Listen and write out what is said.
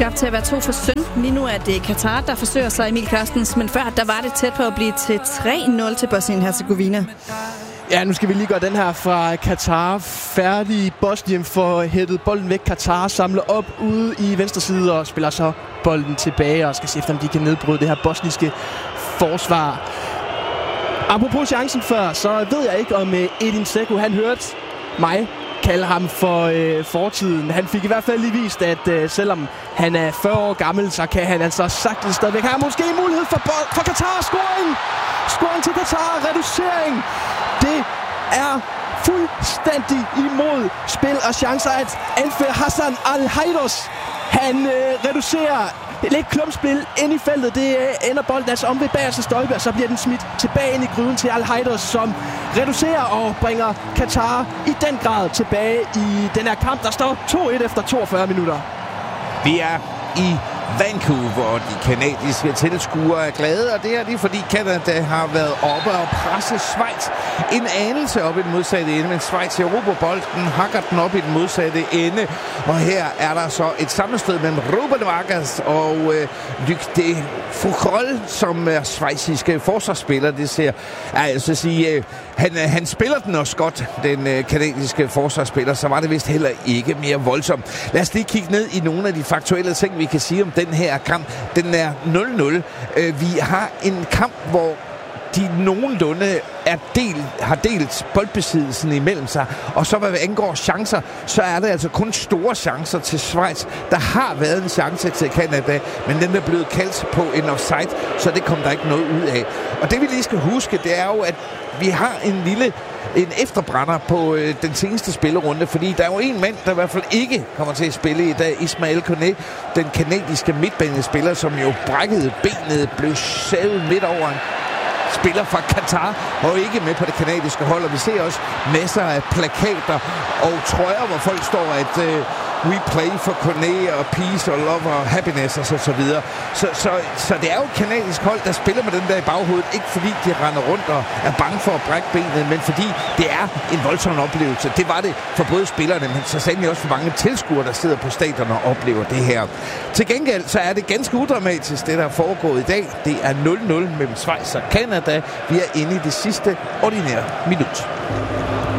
skabt til at være 2 for søn. Lige nu er det Katar, der forsøger sig, Emil Kørstens, men før der var det tæt på at blive til 3-0 til Bosnien-Herzegovina. Ja, nu skal vi lige gøre den her fra Katar færdig. Bosnien får hættet bolden væk. Katar samler op ude i venstre side og spiller så bolden tilbage og skal se efter, om de kan nedbryde det her bosniske forsvar. Apropos chancen før, så ved jeg ikke, om Edin Dzeko, han hørte mig kalde ham for fortiden. Han fik i hvert fald lige vist, at selvom han er 40 år gammel, så kan han altså sagtens stadigvæk have måske en mulighed for Katar. Scoring til Katar. Reducering. Det er fuldstændig imod spil og chancer, at Alfe Hassan Al-Haidos, han reducerer lidt klumpspil ind i feltet. Det ender bolden altså om ved bagerste stolpe, og så bliver den smidt tilbage ind i gryden til Al-Haidos, som reducerer og bringer Katar i den grad tilbage i den her kamp, der står 2-1 efter 42 minutter. Vi er i Vancouver, og de kanadiske tilskuere er glade, og det er de, fordi Canada har været oppe og presse Schweiz en anelse op i den modsatte ende, men Schweiz erobrer bolden, hakker den op i den modsatte ende, og her er der så et sammenstød mellem Ruben Vargas og Luc de Foucault, som er schweiziske forsvarsspiller. Det ser, altså sige, han spiller den også godt, den kanadiske forsvarsspiller, så var det vist heller ikke mere voldsomt. Lad os lige kigge ned i nogle af de faktuelle ting, vi kan sige om den her kamp. Den er 0-0. Vi har en kamp, hvor de nogenlunde har delt boldbesiddelsen imellem sig. Og så hvad angår chancer, så er det altså kun store chancer til Schweiz. Der har været en chance til Canada, men den er blevet kaldt på en offside, så det kom der ikke noget ud af. Og det vi lige skal huske, det er jo, at vi har en efterbrænder på den seneste spillerunde, fordi der er jo en mand, der i hvert fald ikke kommer til at spille i dag, Ismail Koné, den kanadiske midtbanespiller, som jo brækkede benet, blev savet midt over en spiller fra Katar, og ikke med på det kanadiske hold, og vi ser også masser af plakater og trøjer, hvor folk står, at we play for Koné og peace og love og happiness og så videre. Så det er jo et kanadisk hold, der spiller med den der i baghovedet, ikke fordi de render rundt og er bange for at brække benet, men fordi det er en voldsom oplevelse. Det var det for både spillerne, men så sandelig også for mange tilskuere, der sidder på stadion og oplever det her. Til gengæld så er det ganske udramatisk, det der er foregået i dag. Det er 0-0 mellem Schweiz og Canada. Vi er inde i det sidste ordinære minut.